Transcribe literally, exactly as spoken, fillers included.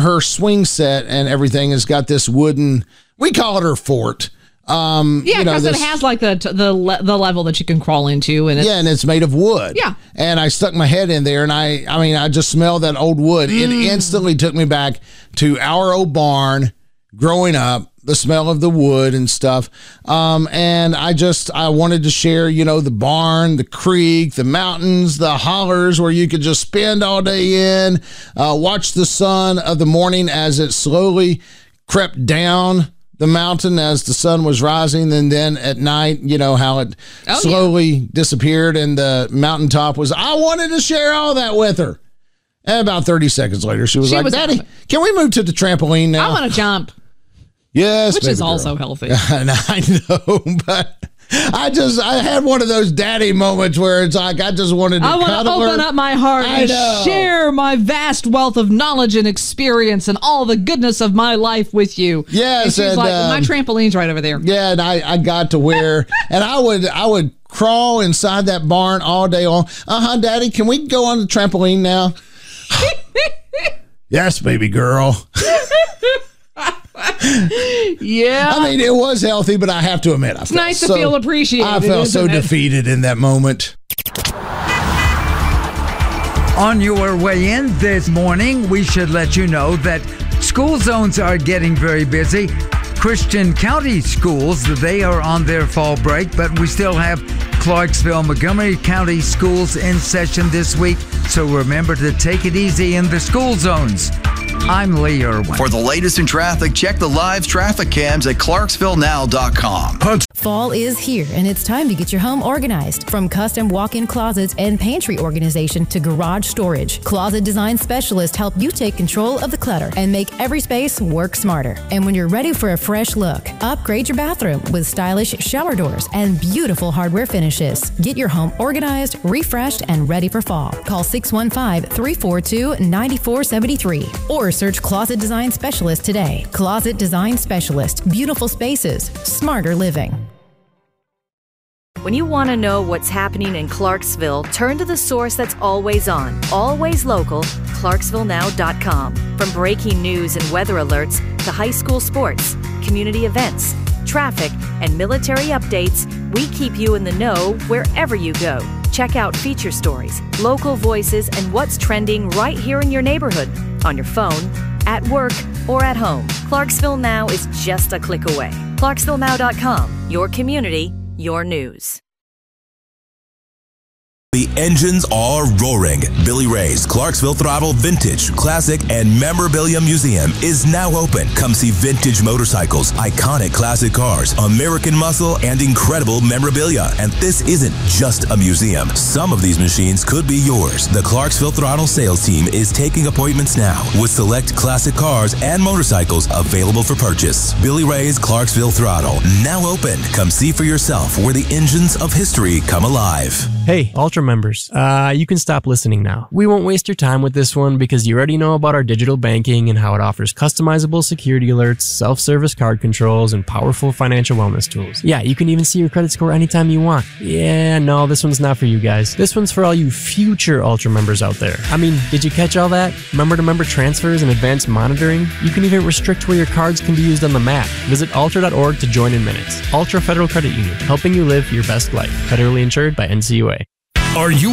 her swing set and everything has got this wooden, we call it her fort. Um, yeah, because you know, it has like the the le- the level that you can crawl into, and it's, yeah, and it's made of wood. Yeah, and I stuck my head in there, and I, I mean, I just smelled that old wood. Mm. It instantly took me back to our old barn growing up. The smell of the wood and stuff, um, and I just I wanted to share, you know, the barn, the creek, the mountains, the hollers where you could just spend all day in, uh, watch the sun of the morning as it slowly crept down the mountain as the sun was rising, and then at night, you know, how it oh, slowly yeah. disappeared and the mountaintop was, I wanted to share all that with her. And about thirty seconds later, she was she like, was Daddy, happy. Can we move to the trampoline now? I want to jump. Yes. Which is girl. also healthy. And I know, but I just, I had one of those daddy moments where it's like, I just wanted to I want to open her. up my heart I and know. share my vast wealth of knowledge and experience and all the goodness of my life with you. Yes. And she's and, like, um, my trampoline's right over there. Yeah. And I, I got to where, and I would, I would crawl inside that barn all day long. Uh-huh, Daddy, can we go on the trampoline now? Yes, baby girl. Yeah. I mean, it was healthy, but I have to admit, I it's felt nice so, to feel appreciated. I felt so it? defeated in that moment. On your way in this morning, we should let you know that school zones are getting very busy. Christian County schools, they are on their fall break, but we still have Clarksville, Montgomery County schools in session this week. So remember to take it easy in the school zones. I'm Lee Irwin. For the latest in traffic, check the live traffic cams at clarksville now dot com. Fall is here, and it's time to get your home organized. From custom walk-in closets and pantry organization to garage storage, Closet Design Specialists help you take control of the clutter and make every space work smarter. And when you're ready for a fresh look, upgrade your bathroom with stylish shower doors and beautiful hardware finishes. Get your home organized, refreshed, and ready for fall. Call six one five, three four two, nine four seven three or search Closet Design Specialist today. Closet Design Specialist. Beautiful spaces, smarter living. When you want to know what's happening in Clarksville, turn to the source that's always on, always local, clarksville now dot com. From breaking news and weather alerts to high school sports, community events, traffic, and military updates, we keep you in the know wherever you go. Check out feature stories, local voices, and what's trending right here in your neighborhood, on your phone, at work, or at home. Clarksville Now is just a click away. clarksville now dot com, your community, your news. The engines are roaring. Billy Ray's Clarksville Throttle Vintage, Classic, and Memorabilia Museum is now open. Come see vintage motorcycles, iconic classic cars, American muscle, and incredible memorabilia. And this isn't just a museum. Some of these machines could be yours. The Clarksville Throttle sales team is taking appointments now with select classic cars and motorcycles available for purchase. Billy Ray's Clarksville Throttle, now open. Come see for yourself where the engines of history come alive. Hey, Ultra members, uh, you can stop listening now. We won't waste your time with this one because you already know about our digital banking and how it offers customizable security alerts, self-service card controls, and powerful financial wellness tools. Yeah, you can even see your credit score anytime you want. Yeah, no, this one's not for you guys. This one's for all you future Ultra members out there. I mean, did you catch all that? Member-to-member transfers and advanced monitoring? You can even restrict where your cards can be used on the map. Visit ultra dot org to join in minutes. Ultra Federal Credit Union, helping you live your best life. Federally insured by N C U A. Are you